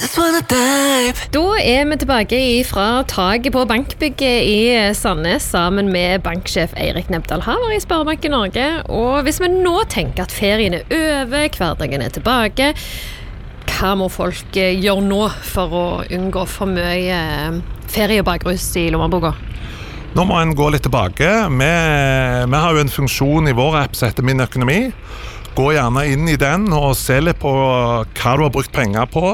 just wanna dive. Da vi tilbake fra taget på bankbygget i Sandnes sammen med banksjef Eirik Nebdal Haver i Sparebanken Norge. Og hvis vi nå tenker at ferien over, hverdagen tilbake, hva må folk gjøre nå for å unngå for mye ferie og bakrus i lommeboka? Nå må en gå litt tilbake. Vi har jo en funksjon i vår app som heter Min økonomi. Gå gjerne inn i den og se litt på hva du har brukt penger på,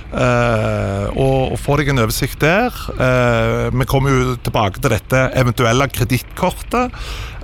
og få deg en oversikt der. Vi kommer jo tilbake til dette eventuelle kredittkortet,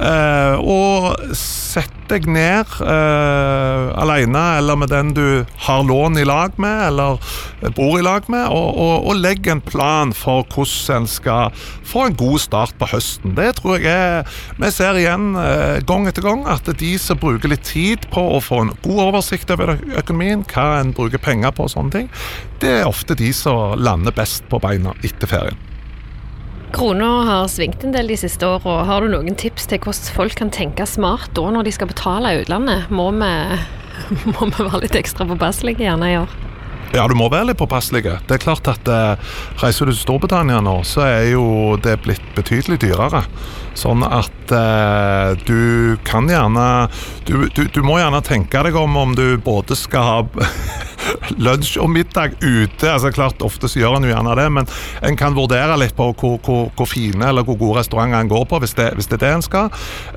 og sett deg ned alene eller med den du har lån i lag med eller bor i lag med, og legg en plan for hvordan en skal få en god start på høsten. Det tror jeg vi ser igjen gang etter gang, at de som bruker litt tid på å få en god oversikt over økonomien, hva en bruker penger på og sånne ting, det ofte de som lander best på beina etter ferien. Krona har svingt en del de siste årene. Har du noen tips til hvordan folk kan tenke smart da når de skal betale i utlandet? Må vi være litt ekstra påpasselige gjerne i år? Ja, du må være litt påpasselige. Det klart at reiser du til Storbritannia nå, så jo det blitt betydelig dyrere. Sånn at du kan gjerne du må gjerne tenke deg om du både skal ha lunsj og middag ute. Altså klart, ofte så gjør en jo gjerne det, men en kan vurdere litt på hvor fine eller hvor gode restauranter en går på, hvis det det en skal.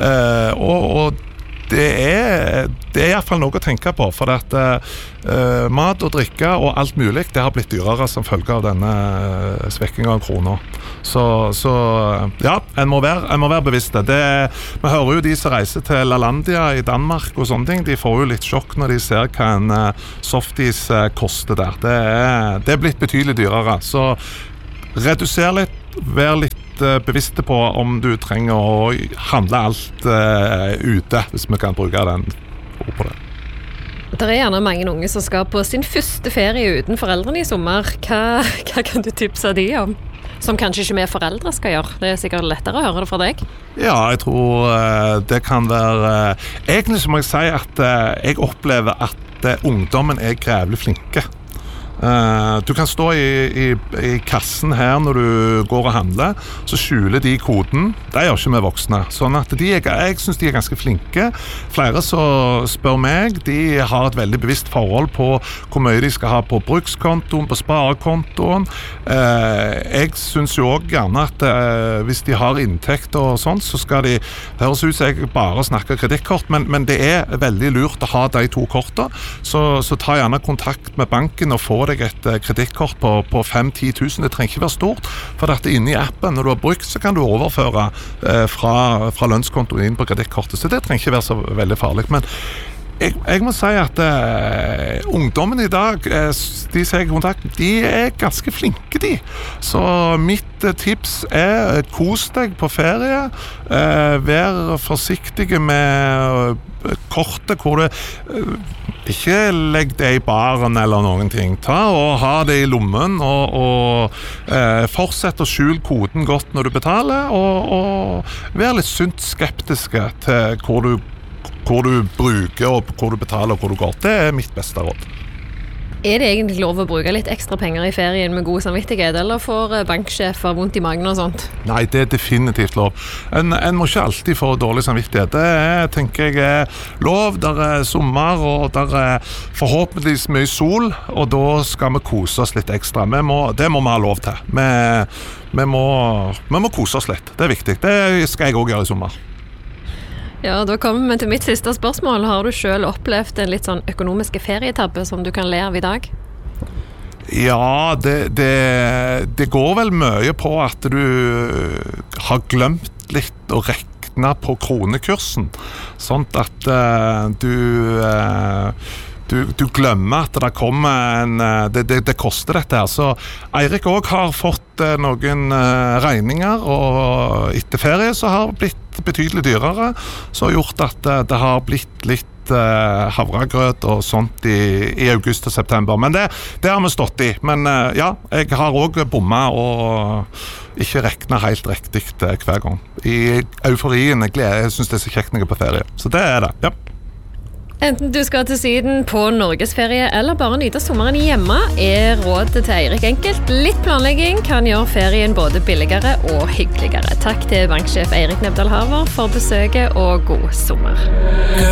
Og det i hvert fall noe å tenke på, for at mat og drikke og alt mulig, det har blitt dyrere som følge av denne svekkingen av kroner. Så ja, en må være bevisste. Vi hører jo de som reiser til LaLandia i Danmark og sånne ting, de får jo litt sjokk når de ser hva en softis koster der. Det blitt betydelig dyrere, så reduser litt, vær litt bevisste på om du trenger å handle alt ute, hvis vi kan bruke den ord på det. Det gjerne mange unge som skal på sin første ferie uten foreldrene i sommer. Hva kan du tipse de om? Som kanskje ikke vi foreldre skal gjøre. Det sikkert lettere å høre det fra deg. Ja, jeg tror det kan være... Egentlig så må jeg si at jeg opplever at ungdommen grævlig flinke. Du kan stå i kassen her når du går og handler, så skjuler de koden. Det gjør ikke vi voksne. Sånn at jeg synes de ganske flinke. Flere som spør meg, de har et veldig bevisst forhold på hvor mye de skal ha på brukskontoen, på sparekontoen. Jeg synes jo også gjerne at hvis de har inntekt og sånt, så skal de, det høres ut som jeg bare snakker kredittkort, men det veldig lurt å ha de to kortene. Så ta gjerne kontakt med banken og få deg et kredittkort på 5-10 000. Det trenger ikke være stort, for at inne i appen, når du har brukt, så kan du overføre fra lønnskontoen inn på kredittkortet, så det trenger ikke være så veldig farlig. Men jeg må si at ungdommen i dag, de som jeg har kontakt, de ganske flinke, de. Så mitt tips kos deg på ferie, vær forsiktige med kortet hvor du ikke legg det i baren eller noen ting. Ta og ha det i lommen og fortsett å skjule koden godt når du betaler, og vær litt sunt skeptiske til hvor du bruker og hvor du betaler og hvor du går. Det mitt beste råd. Det egentlig lov å bruke litt ekstra penger i ferien med god samvittighet, eller får banksjefer vondt i magen og sånt? Nei, det definitivt lov. En må ikke alltid få dårlig samvittighet. Det tenker jeg lov. Der sommer, og der forhåpentligvis mye sol, og da skal vi kose oss litt ekstra. Det må vi ha lov til. Vi må kose oss litt. Det viktig. Det skal jeg også gjøre i sommer. Ja, da kommer vi til mitt siste spørsmål. Har du selv opplevd en litt sånn økonomiske ferietabbe som du kan le av i dag? Ja, det går vel mye på at du har glemt litt å rekne på kronekursen. Sånn at du glemmer at det kommer det koster dette her. Så Eirik også har fått noen regninger, og etter ferie så har det blitt betydelig dyrere, så har gjort at det har blitt litt havregrøt og sånt i august og september. Men det har vi stått i. Men ja, jeg har også bommet og ikke reknet helt riktig hver gang. I euforien, jeg synes det så kjekt når jeg på ferie. Så det det, ja. Enten du skal til Syden på Norgesferie eller bare nyte sommeren hjemme, rådet til Eirik enkelt. Litt planlegging kan gjøre ferien både billigere og hyggeligere. Takk til banksjef Eirik Nebdal Haver for besøket og god sommer.